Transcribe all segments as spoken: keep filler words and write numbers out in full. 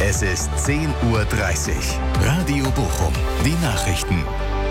Es ist zehn Uhr dreißig. Radio Bochum, die Nachrichten.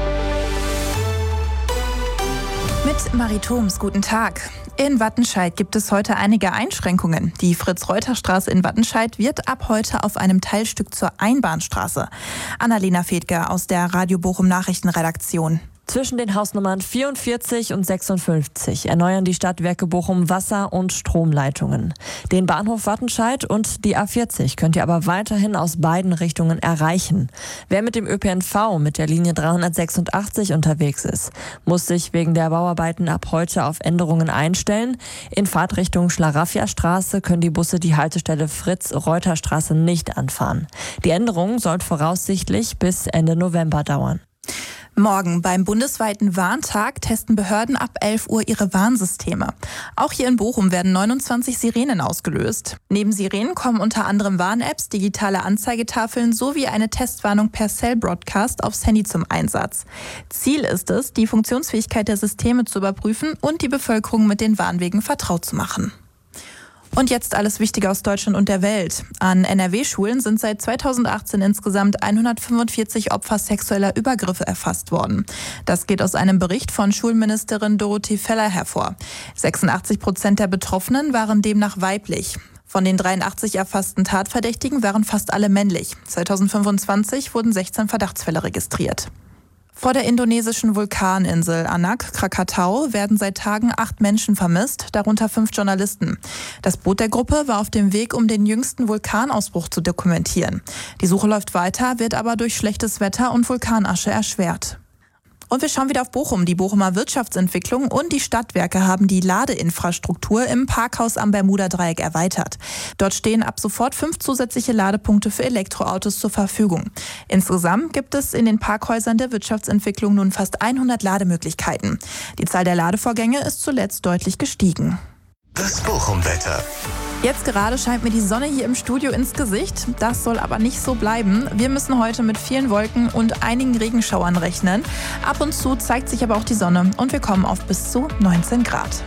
Mit Marie Thoms, guten Tag. In Wattenscheid gibt es heute einige Einschränkungen. Die Fritz-Reuter-Straße in Wattenscheid wird ab heute auf einem Teilstück zur Einbahnstraße. Annalena Fedke aus der Radio Bochum Nachrichtenredaktion. Zwischen den Hausnummern vierundvierzig und sechsundfünfzig erneuern die Stadtwerke Bochum Wasser- und Stromleitungen. Den Bahnhof Wattenscheid und die A vierzig könnt ihr aber weiterhin aus beiden Richtungen erreichen. Wer mit dem Ö P N V mit der Linie dreihundertsechsundachtzig unterwegs ist, muss sich wegen der Bauarbeiten ab heute auf Änderungen einstellen. In Fahrtrichtung Schlaraffia-Straße können die Busse die Haltestelle Fritz-Reuter-Straße nicht anfahren. Die Änderung soll voraussichtlich bis Ende November dauern. Morgen beim bundesweiten Warntag testen Behörden ab elf Uhr ihre Warnsysteme. Auch hier in Bochum werden neunundzwanzig Sirenen ausgelöst. Neben Sirenen kommen unter anderem Warn-Apps, digitale Anzeigetafeln sowie eine Testwarnung per Cell-Broadcast aufs Handy zum Einsatz. Ziel ist es, die Funktionsfähigkeit der Systeme zu überprüfen und die Bevölkerung mit den Warnwegen vertraut zu machen. Und jetzt alles Wichtige aus Deutschland und der Welt. An N R W-Schulen sind seit zweitausendachtzehn insgesamt hundertfünfundvierzig Opfer sexueller Übergriffe erfasst worden. Das geht aus einem Bericht von Schulministerin Dorothee Feller hervor. sechsundachtzig Prozent der Betroffenen waren demnach weiblich. Von den dreiundachtzig erfassten Tatverdächtigen waren fast alle männlich. zweitausendfünfundzwanzig wurden sechzehn Verdachtsfälle registriert. Vor der indonesischen Vulkaninsel Anak Krakatau werden seit Tagen acht Menschen vermisst, darunter fünf Journalisten. Das Boot der Gruppe war auf dem Weg, um den jüngsten Vulkanausbruch zu dokumentieren. Die Suche läuft weiter, wird aber durch schlechtes Wetter und Vulkanasche erschwert. Und wir schauen wieder auf Bochum. Die Bochumer Wirtschaftsentwicklung und die Stadtwerke haben die Ladeinfrastruktur im Parkhaus am Bermuda-Dreieck erweitert. Dort stehen ab sofort fünf zusätzliche Ladepunkte für Elektroautos zur Verfügung. Insgesamt gibt es in den Parkhäusern der Wirtschaftsentwicklung nun fast hundert Lademöglichkeiten. Die Zahl der Ladevorgänge ist zuletzt deutlich gestiegen. Das Bochum-Wetter. Jetzt gerade scheint mir die Sonne hier im Studio ins Gesicht. Das soll aber nicht so bleiben. Wir müssen heute mit vielen Wolken und einigen Regenschauern rechnen. Ab und zu zeigt sich aber auch die Sonne und wir kommen auf bis zu neunzehn Grad.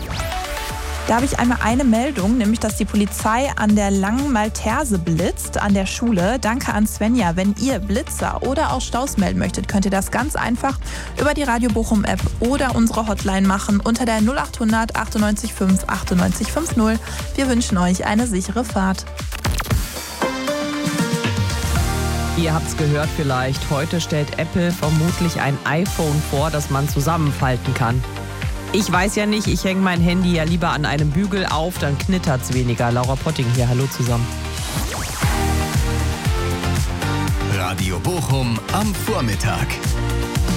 Da habe ich einmal eine Meldung, nämlich dass die Polizei an der Langen Malterse blitzt, an der Schule. Danke an Svenja. Wenn ihr Blitzer oder auch Staus melden möchtet, könnt ihr das ganz einfach über die Radio Bochum App oder unsere Hotline machen unter der null achthundert achtundneunzig fünf achtundneunzig fünfzig. Wir wünschen euch eine sichere Fahrt. Ihr habt's gehört vielleicht, heute stellt Apple vermutlich ein iPhone vor, das man zusammenfalten kann. Ich weiß ja nicht, ich hänge mein Handy ja lieber an einem Bügel auf, dann knittert's weniger. Laura Potting hier, hallo zusammen. Radio Bochum am Vormittag.